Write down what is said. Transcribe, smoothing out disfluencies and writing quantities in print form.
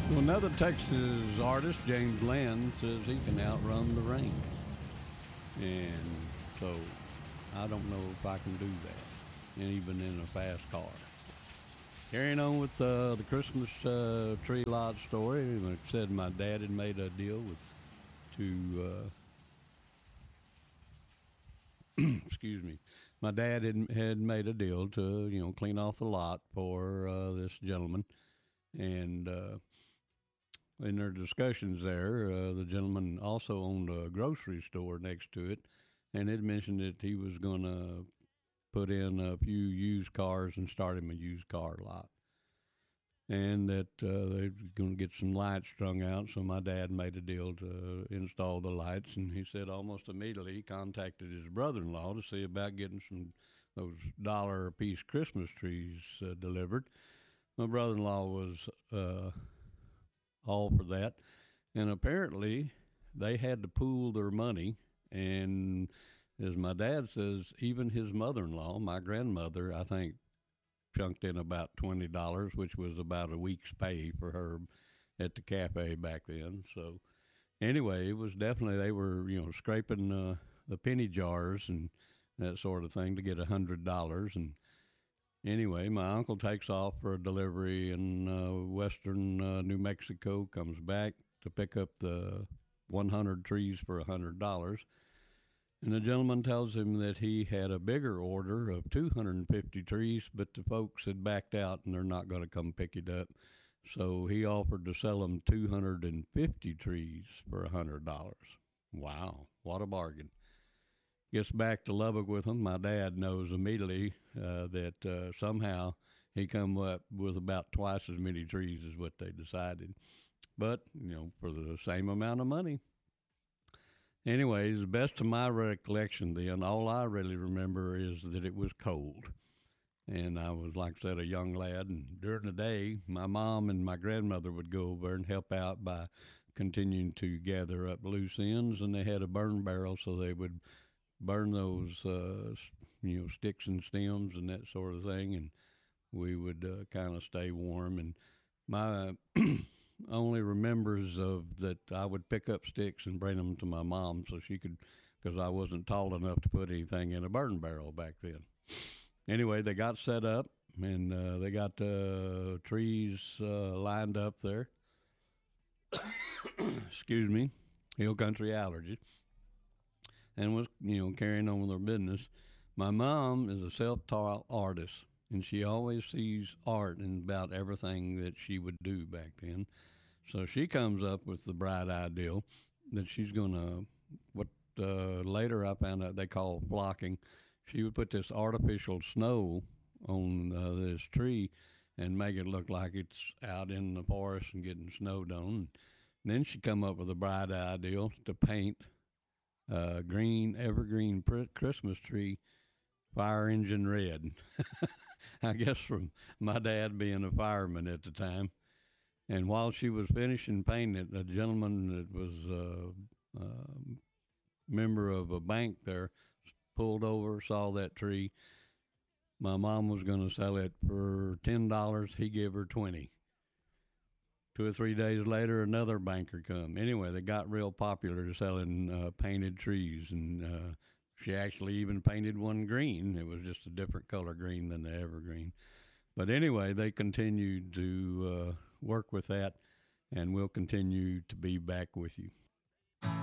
Well, another Texas artist, James Land, says he can outrun the rain. And so I don't know if I can do that, and even in a fast car. Carrying on with the Christmas tree lot story, like I said, my dad had made a deal with to excuse me. My dad had made a deal to clean off the lot for this gentleman, and in their discussions there, the gentleman also owned a grocery store next to it, and had mentioned that he was going to put in a few used cars and start him a used car lot. And that they were going to get some lights strung out, so my dad made a deal to install the lights. And he said almost immediately he contacted his brother-in-law to see about getting some those dollar a piece Christmas trees delivered. My brother-in-law was all for that, and apparently they had to pool their money. And as my dad says, even his mother-in-law, my grandmother, I think, chunked in about $20, which was about a week's pay for her at the cafe back then. So anyway, it was definitely, they were scraping the penny jars and that sort of thing to get $100. And anyway, my uncle takes off for a delivery in western New Mexico, comes back to pick up the 100 trees for $100. And the gentleman tells him that he had a bigger order of 250 trees, but the folks had backed out and they're not going to come pick it up. So he offered to sell them 250 trees for $100. Wow, what a bargain. Gets back to Lubbock with him. My dad knows immediately that somehow he come up with about twice as many trees as what they decided. But, for the same amount of money. Anyways, the best of my recollection then, all I really remember is that it was cold. And I was, like I said, a young lad. And during the day, my mom and my grandmother would go over and help out by continuing to gather up loose ends. And they had a burn barrel, so they would burn those, sticks and stems and that sort of thing. And we would kind of stay warm. And my only remembers of that I would pick up sticks and bring them to my mom so she could, because I wasn't tall enough to put anything in a burn barrel back then. Anyway, they got set up and they got trees lined up there. Excuse me, hill country allergies, and was carrying on with her business. My mom is a self-taught artist, and she always sees art in about everything that she would do back then. So she comes up with the bright idea that she's going to, what later I found out they call flocking. She would put this artificial snow on this tree and make it look like it's out in the forest and getting snowed on. And then she come up with a bright idea to paint a green evergreen Christmas tree fire engine red. I guess from my dad being a fireman at the time. And while she was finishing painting it, a gentleman that was a member of a bank there pulled over, saw that tree. My mom was going to sell it for $10. He gave her 20. 2 or 3 days later, another banker come. Anyway, they got real popular selling painted trees, and she actually even painted one green. It was just a different color green than the evergreen. But anyway, they continued to work with that, and we'll continue to be back with you.